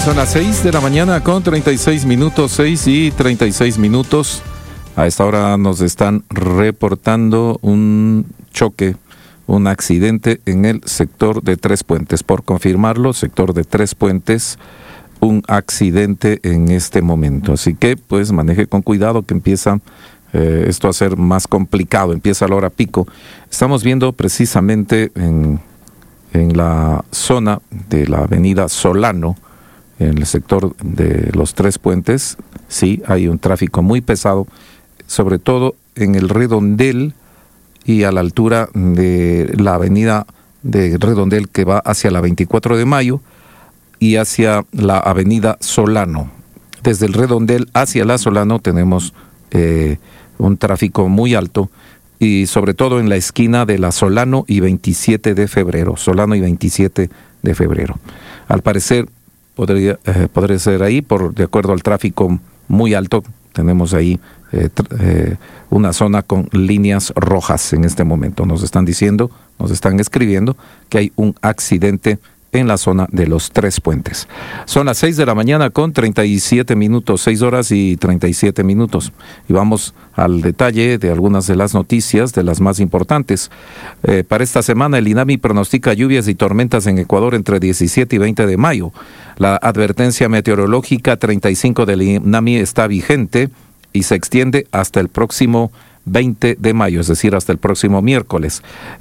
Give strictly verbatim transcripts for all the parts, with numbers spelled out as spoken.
Son las seis de la mañana con treinta y seis minutos, seis y treinta y seis minutos. A esta hora nos están reportando un choque, un accidente en el sector de Tres Puentes. Por confirmarlo, sector de Tres Puentes, un accidente en este momento. Así que pues maneje con cuidado que empieza eh, esto a ser más complicado, empieza a la hora pico. Estamos viendo precisamente en, en la zona de la avenida Solano, en el sector de los Tres Puentes, sí, hay un tráfico muy pesado, sobre todo en el Redondel y a la altura de la avenida de Redondel que va hacia la veinticuatro de mayo y hacia la avenida Solano. Desde el Redondel hacia la Solano tenemos eh, un tráfico muy alto y sobre todo en la esquina de la Solano y veintisiete de febrero, Solano y veintisiete de febrero. Al parecer, Podría, eh, podría ser ahí, por de acuerdo al tráfico muy alto, tenemos ahí eh, eh, una zona con líneas rojas en este momento. Nos están diciendo, nos están escribiendo que hay un accidente en la zona de los Tres Puentes. Son las seis de la mañana con treinta y siete minutos, seis horas y treinta y siete minutos. Y vamos al detalle de algunas de las noticias, de las más importantes. Eh, para esta semana el INAMI pronostica lluvias y tormentas en Ecuador entre diecisiete y veinte de mayo. La advertencia meteorológica treinta y cinco del INAMI está vigente y se extiende hasta el próximo veinte de mayo, es decir, hasta el próximo miércoles.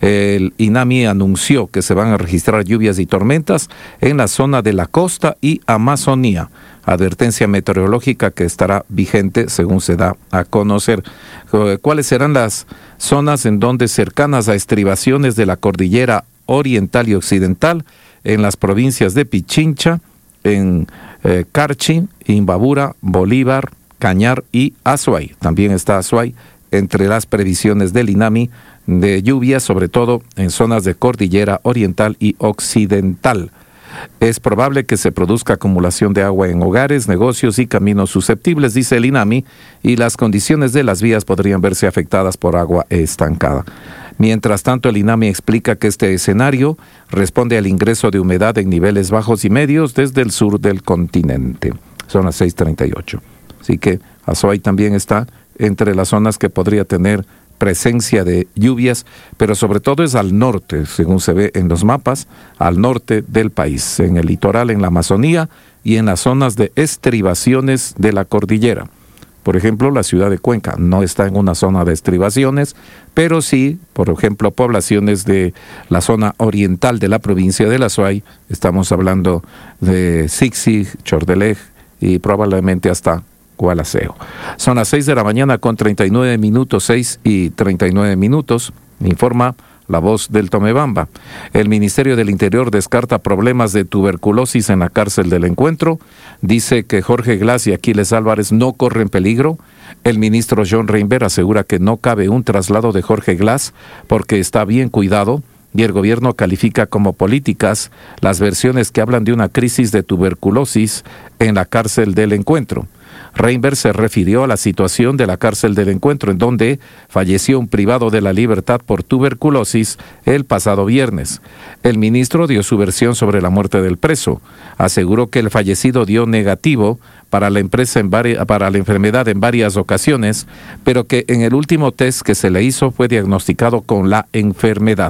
El INAMI anunció que se van a registrar lluvias y tormentas en la zona de la costa y Amazonía. Advertencia meteorológica que estará vigente según se da a conocer. ¿Cuáles serán las zonas en donde cercanas a estribaciones de la cordillera oriental y occidental? En las provincias de Pichincha, en eh, Carchi, Imbabura, Bolívar, Cañar y Azuay. También está Azuay entre las previsiones del INAMI de lluvias, sobre todo en zonas de cordillera oriental y occidental. Es probable que se produzca acumulación de agua en hogares, negocios y caminos susceptibles, dice el INAMI, y las condiciones de las vías podrían verse afectadas por agua estancada. Mientras tanto, el INAMI explica que este escenario responde al ingreso de humedad en niveles bajos y medios desde el sur del continente. Son las seis treinta y ocho. Así que Azuay también está entre las zonas que podría tener presencia de lluvias, pero sobre todo es al norte, según se ve en los mapas, al norte del país, en el litoral, en la Amazonía y en las zonas de estribaciones de la cordillera. Por ejemplo, la ciudad de Cuenca no está en una zona de estribaciones, pero sí, por ejemplo, poblaciones de la zona oriental de la provincia de La Azuay, estamos hablando de Sixi, Chordelej y probablemente hasta Gualaceo. Son las seis de la mañana con treinta y nueve minutos, seis y treinta y nueve minutos, informa La Voz del Tomebamba. El Ministerio del Interior descarta problemas de tuberculosis en la cárcel del Encuentro. Dice que Jorge Glass y Aquiles Álvarez no corren peligro. El ministro John Reinberg asegura que no cabe un traslado de Jorge Glass porque está bien cuidado. Y el gobierno califica como políticas las versiones que hablan de una crisis de tuberculosis en la cárcel del Encuentro. Reinberg se refirió a la situación de la cárcel del Encuentro, en donde falleció un privado de la libertad por tuberculosis el pasado viernes. El ministro dio su versión sobre la muerte del preso. Aseguró que el fallecido dio negativo para la, empresa en vari- para la enfermedad en varias ocasiones, pero que en el último test que se le hizo fue diagnosticado con la enfermedad.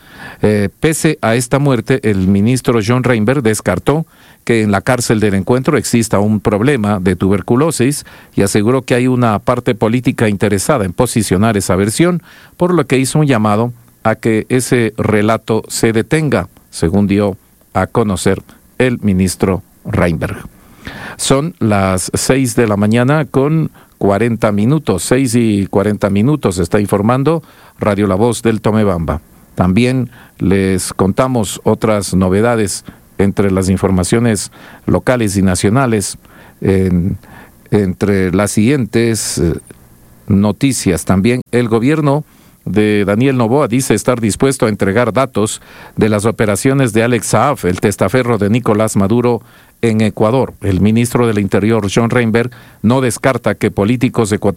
Eh, pese a esta muerte, el ministro John Reinberg descartó que en la cárcel del Encuentro exista un problema de tuberculosis y aseguró que hay una parte política interesada en posicionar esa versión, por lo que hizo un llamado a que ese relato se detenga, según dio a conocer el ministro Reinberg. Son las seis de la mañana con cuarenta minutos, seis y cuarenta minutos, está informando Radio La Voz del Tomebamba. También les contamos otras novedades entre las informaciones locales y nacionales, en, entre las siguientes eh, noticias. También el gobierno de Daniel Noboa dice estar dispuesto a entregar datos de las operaciones de Alex Saab, el testaferro de Nicolás Maduro en Ecuador. El ministro del Interior, John Reinberg, no descarta que políticos ecuatorianos